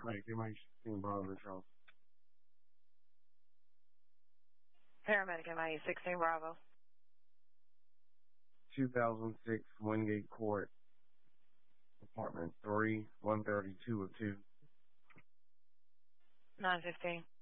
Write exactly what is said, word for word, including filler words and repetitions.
Paramedic M I sixteen Bravo, Charles. Paramedic M I U sixteen Bravo. two thousand six Wingate Court, apartment three, one thirty-two of two. nine fifteen.